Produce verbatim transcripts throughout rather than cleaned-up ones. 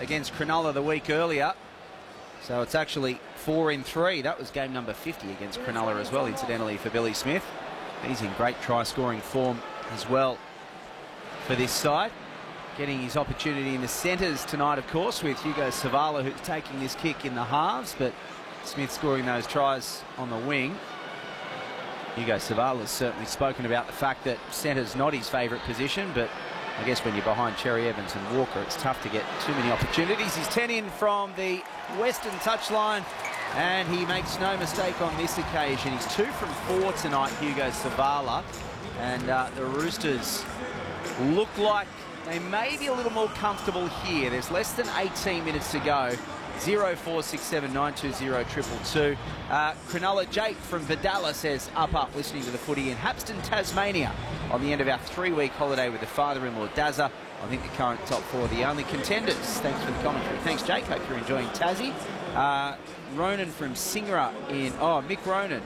against Cronulla the week earlier. So it's actually four in three. That was game number fifty against Cronulla as well, incidentally, for Billy Smith. He's in great try-scoring form as well for this side. Getting his opportunity in the centres tonight, of course, with Hugo Savala, who's taking this kick in the halves, but Smith scoring those tries on the wing. Hugo Savala's certainly spoken about the fact that centre's not his favourite position, but I guess when you're behind Cherry Evans and Walker, it's tough to get too many opportunities. He's ten in from the western touchline, and he makes no mistake on this occasion. He's two from four tonight, Hugo Savala, and uh, the Roosters look like they may be a little more comfortable here. There's less than eighteen minutes to go. zero four six seven nine two zero two two two. Uh, Cronulla Jake from Vidala says, up, up, listening to the footy in Hapston, Tasmania, on the end of our three-week holiday with the father-in-law, Dazza. I think the current top four are the only contenders. Thanks for the commentary. Thanks, Jake. Hope you're enjoying Tassie. Uh, Ronan from Singera in... Oh, Mick Ronan.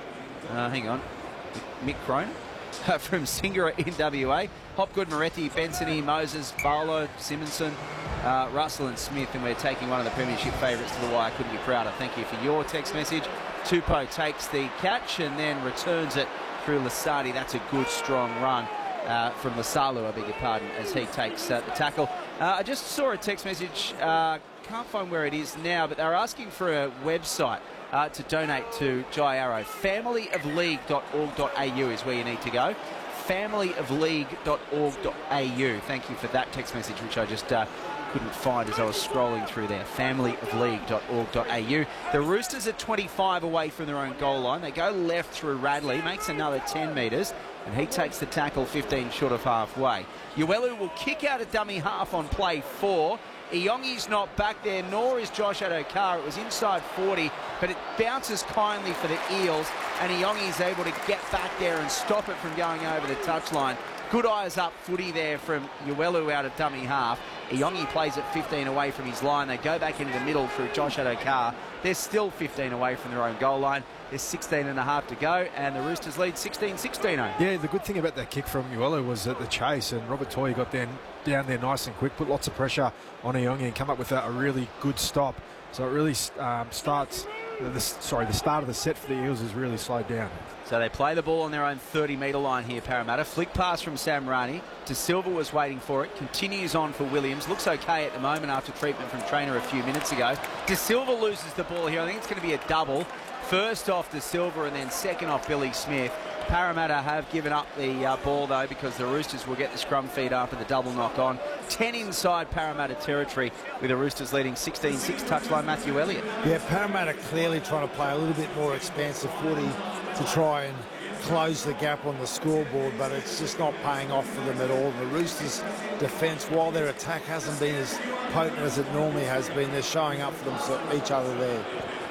Uh, hang on. Mick Ronan? from Singera in W A. Hopgood, Moretti, Bensony, Moses, Barlow, Simonson, uh, Russell and Smith, and we're taking one of the premiership favourites to the wire. Couldn't be prouder. Thank you for your text message. Tupou takes the catch and then returns it through Lasardi. That's a good, strong run uh, from Lasalu, I beg your pardon, as he takes uh, the tackle. Uh, I just saw a text message. Uh, can't find where it is now, but they're asking for a website uh, to donate to Jai Arrow. family of league dot org dot A U is where you need to go. family of league dot org dot A U. Thank you for that text message, which I just uh, couldn't find as I was scrolling through there. family of league dot org dot A U. The Roosters are twenty-five away from their own goal line. They go left through Radley, makes another ten metres, and he takes the tackle fifteen short of halfway. Uelu will kick out a dummy half on play four. Iongi's not back there, nor is Josh Adokar. It was inside forty, but it bounces kindly for the Eels, and Iongi's able to get back there and stop it from going over the touchline. Good eyes up footy there from Uelu out of dummy half. Iongi plays it fifteen away from his line. They go back into the middle through Josh Adokar. They're still fifteen away from their own goal line. There's sixteen and a half to go, and the Roosters lead sixteen sixteen. Yeah, the good thing about that kick from Uelu was at the chase, and Robert Toye got down, down there nice and quick, put lots of pressure on Iongi and come up with a, a really good stop. So it really um, starts, the, sorry, the start of the set for the Eels is really slowed down. So they play the ball on their own thirty metre line here, Parramatta. Flick pass from Sam Rani. De Silva was waiting for it. Continues on for Williams. Looks okay at the moment after treatment from trainer a few minutes ago. De Silva loses the ball here. I think it's going to be a double. First off De Silva and then second off Billy Smith. Parramatta have given up the uh, ball, though, because the Roosters will get the scrum feed after the double knock on. ten inside Parramatta territory, with the Roosters leading sixteen six, touchline Matthew Elliott. Yeah, Parramatta clearly trying to play a little bit more expansive footy to try and close the gap on the scoreboard, but it's just not paying off for them at all. The Roosters' defence, while their attack hasn't been as potent as it normally has been, they're showing up for them, each other there.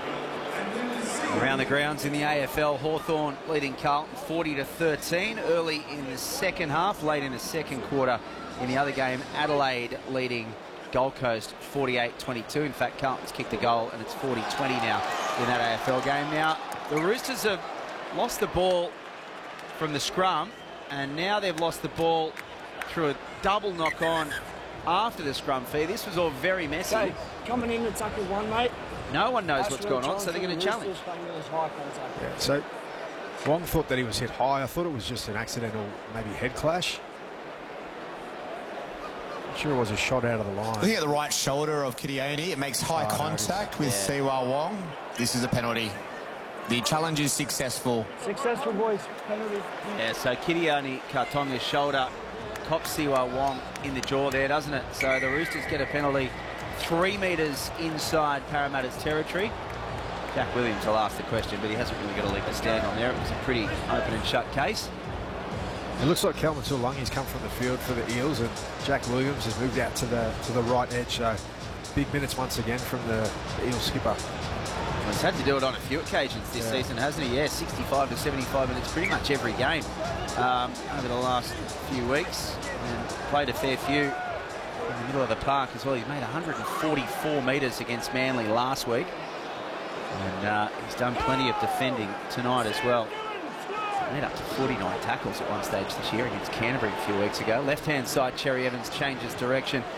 Around the grounds in the A F L, Hawthorn leading Carlton forty to thirteen early in the second half, late in the second quarter. In the other game, Adelaide leading Gold Coast forty-eight twenty-two. In fact, Carlton's kicked a goal and it's forty twenty now in that A F L game. Now, the Roosters have lost the ball from the scrum, and now they've lost the ball through a double knock on after the scrum feed. This was all very messy. So, coming in to tackle one, mate. No one knows what's going on, so they're going to challenge. Yeah, so Wong thought that he was hit high. I thought it was just an accidental, maybe head clash. I'm sure it was a shot out of the line. Looking at the right shoulder of Kitione, it makes high oh, contact no, with yeah. Siwa Wong. This is a penalty. The challenge is successful. Successful, boys. Penalty. Yeah, so Kitione Kartonga's shoulder cops Siwa Wong in the jaw there, doesn't it? So the Roosters get a penalty three metres inside Parramatta's territory. Jack Williams will ask the question, but he hasn't really got a leg to stand on there. It was a pretty open and shut case. It looks like Kelvin Tuolangi's come from the field for the Eels, and Jack Williams has moved out to the to the right edge. So big minutes once again from the, the Eels skipper. Well, he's had to do it on a few occasions this yeah. season, hasn't he? Yeah, sixty-five to seventy-five minutes pretty much every game um, over the last few weeks, and played a fair few in the middle of the park as well. He's made one hundred forty-four metres against Manly last week, and uh, he's done plenty of defending tonight as well. He made up to forty-nine tackles at one stage this year against Canterbury a few weeks ago. Left-hand side, Cherry Evans changes direction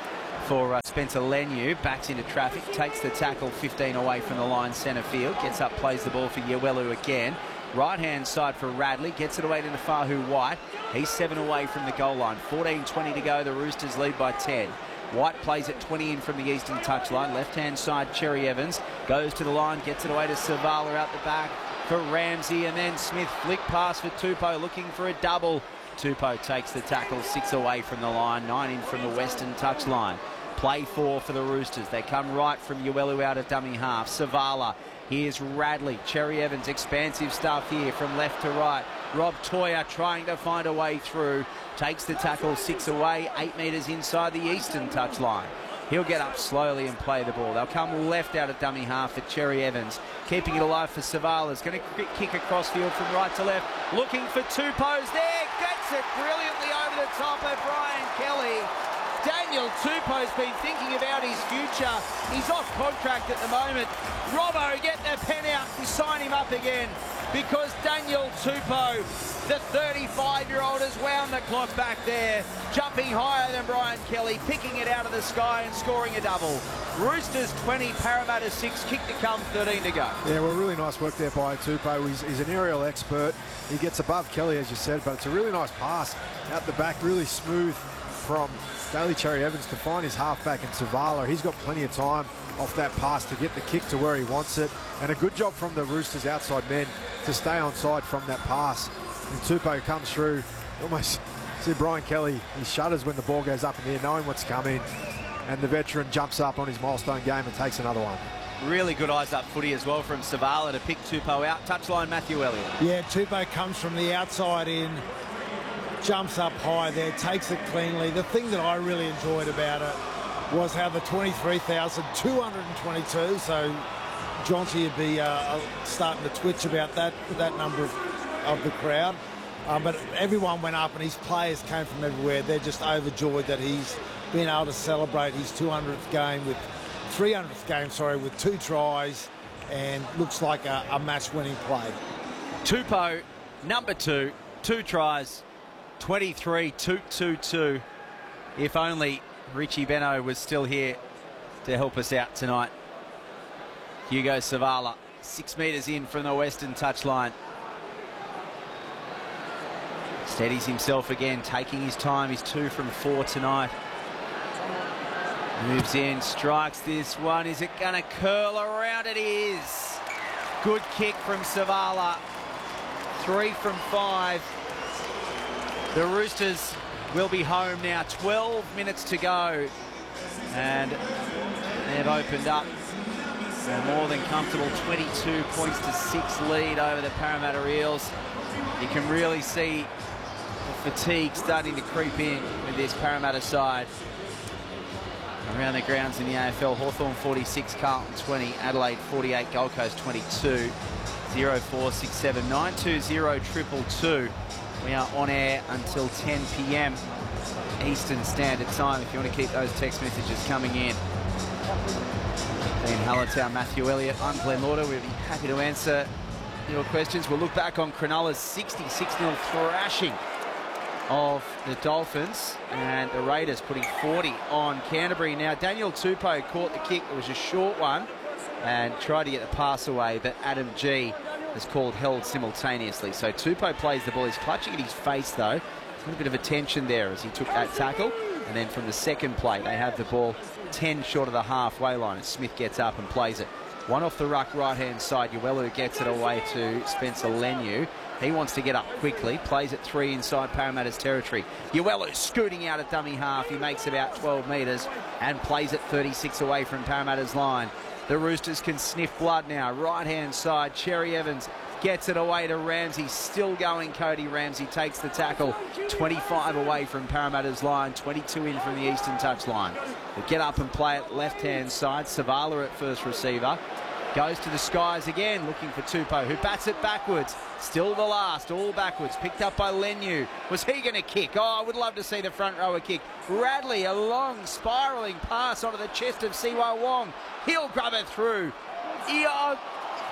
for uh, Spencer Leniu. Backs into traffic, takes the tackle fifteen away from the line centre field. Gets up, plays the ball for Yewelu again. Right-hand side for Radley. Gets it away to Nafahu White. He's seven away from the goal line. fourteen twenty to go. The Roosters lead by ten. White plays it twenty in from the eastern touchline. Left-hand side, Cherry Evans goes to the line, gets it away to Savala out the back for Ramsey, and then Smith flick pass for Tupou, looking for a double. Tupou takes the tackle, six away from the line, nine in from the western touchline. Play four for the Roosters. They come right from Yewelu out of dummy half. Savala. Here's Radley. Cherry Evans, expansive stuff here from left to right. Rob Toya trying to find a way through. Takes the tackle, six away, eight metres inside the eastern touchline. He'll get up slowly and play the ball. They'll come left out of dummy half for Cherry Evans. Keeping it alive for Savala. Is going to kick across field from right to left. Looking for Tupou's there. Gets it brilliantly over the top of Brian Kelly. Daniel Tupou's been thinking about his future. He's off contract at the moment. Robbo, get the pen out and sign him up again, because Daniel Tupou, the thirty-five-year-old, has wound the clock back there, jumping higher than Brian Kelly, picking it out of the sky and scoring a double. Roosters twenty, Parramatta six, kick to come, thirteen to go. Yeah, well, really nice work there by Tupou. He's, he's an aerial expert. He gets above Kelly, as you said, but it's a really nice pass out the back, really smooth from Daly Cherry Evans to find his halfback in Savala. He's got plenty of time off that pass to get the kick to where he wants it, and a good job from the Roosters outside men to stay on side from that pass. And Tupou comes through, almost see Brian Kelly, he shudders when the ball goes up in the air, knowing what's coming, and the veteran jumps up on his milestone game and takes another one. Really good eyes up footy as well from Savala to pick Tupou out. Touchline, Matthew Elliott. Yeah, Tupou comes from the outside in, jumps up high there, takes it cleanly. The thing that I really enjoyed about it was how the twenty-three thousand two hundred twenty-two, so Jonty would be uh, starting to twitch about that, that number of, of the crowd. Um, but everyone went up and his players came from everywhere. They're just overjoyed that he's been able to celebrate his two hundredth game with, three hundredth game, sorry, with two tries, and looks like a, a match-winning play. Tupou, number two, two tries, twenty-three two two two. If only Richie Beno was still here to help us out tonight. Hugo Savala, six metres in from the western touchline. Steadies himself again, taking his time. He's two from four tonight. Moves in, strikes this one. Is it going to curl around? It is. Good kick from Savala. Three from five. The Roosters will be home now. twelve minutes to go. And they've opened up a more than comfortable twenty-two points to six lead over the Parramatta Eels. You can really see the fatigue starting to creep in with this Parramatta side. Around the grounds in the A F L, Hawthorn forty-six, Carlton twenty, Adelaide forty-eight, Gold Coast twenty-two. zero four six seven nine two zero two two two. We are on air until ten p m Eastern Standard Time if you want to keep those text messages coming in. Dean Hallertau, Matthew Elliott, I'm Glenn Lauder. We'll be happy to answer your questions. We'll look back on Cronulla's sixty-six nil thrashing of the Dolphins, and the Raiders putting forty on Canterbury. Now, Daniel Tupou caught the kick. It was a short one and tried to get the pass away, but Adam G has called held simultaneously. So Tupou plays the ball. He's clutching at his face, though. There's a little bit of a tension there as he took that tackle. And then from the second play, they have the ball ten short of the halfway line, and Smith gets up and plays it. One off the ruck right-hand side. Yewelu gets it away to Spencer Leniu. He wants to get up quickly, plays it three inside Parramatta's territory. Yewelu scooting out at dummy half. He makes about twelve metres and plays it thirty-six away from Parramatta's line. The Roosters can sniff blood now. Right-hand side, Cherry Evans gets it away to Ramsey. Still going, Cody Ramsey takes the tackle. twenty-five away from Parramatta's line, twenty-two in from the eastern touchline. They get up and play it left-hand side. Savala at first receiver. Goes to the skies again, looking for Tupou, who bats it backwards. Still the last, all backwards. Picked up by Leniu. Was he going to kick? Oh, I would love to see the front rower kick. Radley, a long, spiralling pass onto the chest of Siwa Wong. He'll grab it through. Yeah,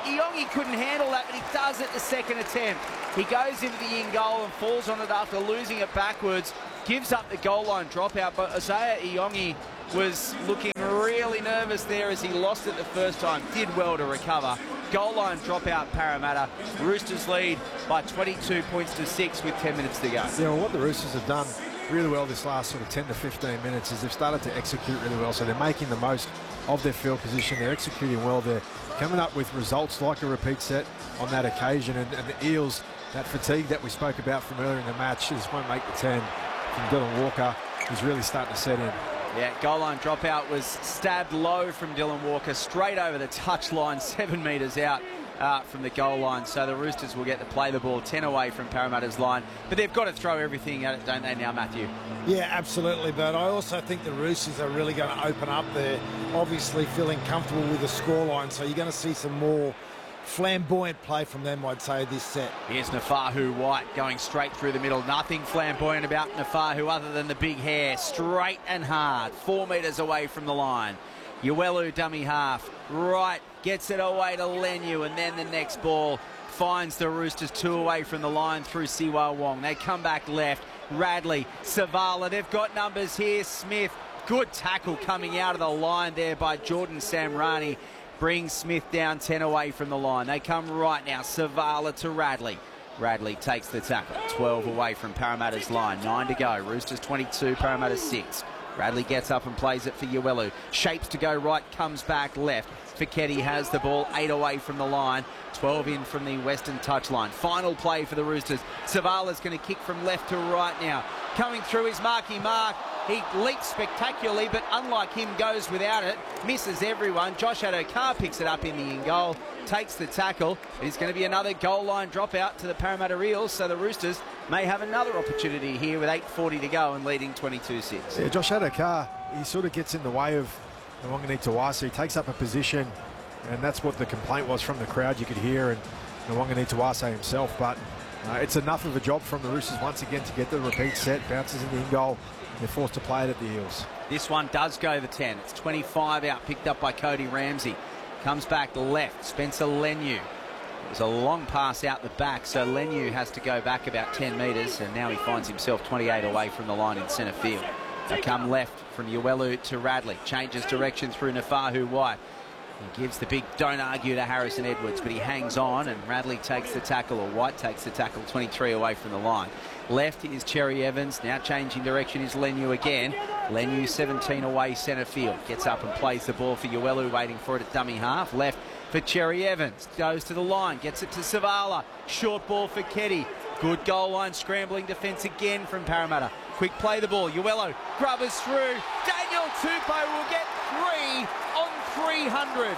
Iongi couldn't handle that, but he does it the second attempt. He goes into the in goal and falls on it after losing it backwards, gives up the goal line dropout, but Isaiah Iongi was looking really nervous there as he lost it the first time. Did well to recover. Goal line dropout, Parramatta. Roosters lead by twenty-two points to six with ten minutes to go. Yeah, well, what the Roosters have done really well this last sort of ten to fifteen minutes is they've started to execute really well. So they're making the most of their field position. They're executing well. They're coming up with results like a repeat set on that occasion. And, and the Eels, that fatigue that we spoke about from earlier in the match, just won't make the ten from Dylan Walker, who's really starting to set in. Yeah, goal line dropout was stabbed low from Dylan Walker, straight over the touchline, seven metres out uh, from the goal line. So the Roosters will get to play the ball ten away from Parramatta's line. But they've got to throw everything at it, don't they now, Matthew? Yeah, absolutely. But I also think the Roosters are really going to open up there, obviously feeling comfortable with the scoreline. So you're going to see some more flamboyant play from them, I'd say, this set. Here's Nafahu White going straight through the middle. Nothing flamboyant about Nafahu other than the big hair. Straight and hard. Four metres away from the line. Uelu dummy half. Right. Gets it away to Leniu. And then the next ball finds the Roosters two away from the line through Siwa Wong. They come back left. Radley. Savala. They've got numbers here. Smith. Good tackle coming out of the line there by Jordan Samrani. Brings Smith down ten away from the line. They come right now. Savala to Radley. Radley takes the tackle. twelve away from Parramatta's line. Nine to go. Roosters twenty-two, Parramatta six. Radley gets up and plays it for Uelu. Shapes to go right, comes back left. Fiketti has the ball, eight away from the line. twelve in from the western touchline. Final play for the Roosters. Savala's going to kick from left to right now. Coming through his marky mark. He leaps spectacularly, but unlike him, goes without it. Misses everyone. Josh Adokar picks it up in the in-goal, takes the tackle. It's going to be another goal line dropout to the Parramatta Eels, so the Roosters may have another opportunity here with eight forty to go and leading twenty-two six. Yeah, Josh Adokar, he sort of gets in the way of Nwangani Tawasi. He takes up a position, and that's what the complaint was from the crowd. You could hear, and Nwangani Tawasi himself, but uh, it's enough of a job from the Roosters once again to get the repeat set. Bounces in the in-goal. They're forced to play it at the Eels. This one does go the ten. It's twenty-five out, picked up by Cody Ramsey. Comes back left, Spencer Leniu. It was a long pass out the back, so Leniu has to go back about ten metres, and now he finds himself twenty-eight away from the line in centre field. They come left from Uelu to Radley. Changes direction through Nafahu White. He gives the big don't argue to Harrison Edwards, but he hangs on, and Radley takes the tackle, or White takes the tackle, twenty-three away from the line. Left is Cherry Evans. Now changing direction is Leniu again. Leniu seventeen away centre field. Gets up and plays the ball for Uelu, waiting for it at dummy half. Left for Cherry Evans. Goes to the line. Gets it to Savala. Short ball for Keddy. Good goal line scrambling defence again from Parramatta. Quick play the ball. Uelu grubbers through. Daniel Tupou will get three on three hundred.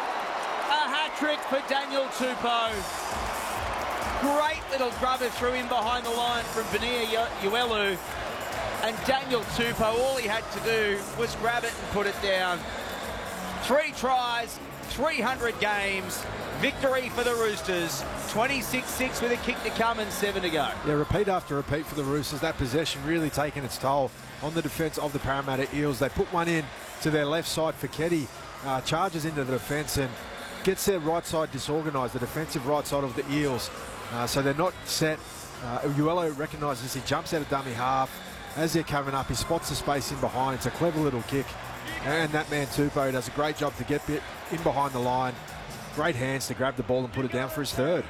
A hat-trick for Daniel Tupou. Great little grubber through in behind the line from Vania Uelu. And Daniel Tupou, all he had to do was grab it and put it down. Three tries, three hundred games. Victory for the Roosters. twenty-six six with a kick to come and seven to go. Yeah, repeat after repeat for the Roosters. That possession really taking its toll on the defence of the Parramatta Eels. They put one in to their left side. Fiketti uh, charges into the defence and gets their right side disorganised, the defensive right side of the Eels. Uh, so they're not set. Uh, Uelu recognises, he jumps out of dummy half. As they're coming up, he spots the space in behind. It's a clever little kick. And that man Tupou does a great job to get bit in behind the line. Great hands to grab the ball and put it down for his third.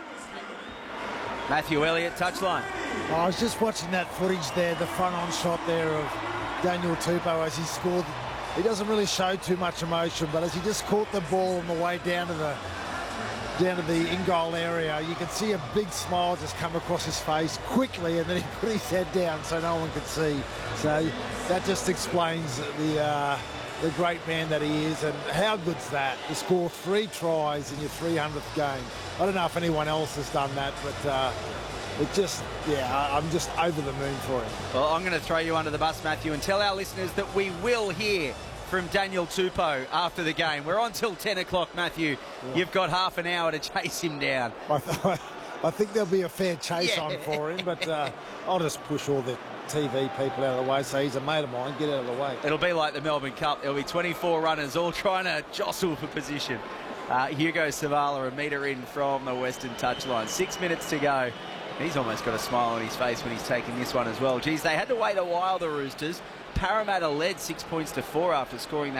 Matthew Elliott, touchline. I was just watching that footage there, the front-on shot there of Daniel Tupou as he scored. He doesn't really show too much emotion, but as he just caught the ball on the way down to the down to the in-goal area, you can see a big smile just come across his face quickly, and then he put his head down so no one could see. So that just explains the uh, the great man that he is, and how good's that, to score three tries in your three hundredth game. I don't know if anyone else has done that, but uh, it just, yeah, I'm just over the moon for him. Well, I'm going to throw you under the bus, Matthew, and tell our listeners that we will hear from Daniel Tupou after the game. We're on till ten o'clock, Matthew. Yeah. You've got half an hour to chase him down. I, th I think there'll be a fair chase yeah. on for him, but uh, I'll just push all the T V people out of the way, so he's a mate of mine, get out of the way. It'll be like the Melbourne Cup. There'll be twenty-four runners all trying to jostle for position. Uh, Hugo Savala, a metre in from the western touchline. Six minutes to go. He's almost got a smile on his face when he's taking this one as well. Geez, they had to wait a while, the Roosters. Parramatta led six points to four after scoring that.